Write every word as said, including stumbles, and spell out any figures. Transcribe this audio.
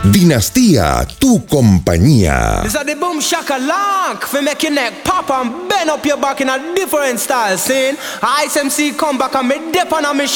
Dinastía, tu compañía. This is the boom shaka lock for make your neck pop and bend up your back in a different style. Saying I S M C come back and me dip on a mission.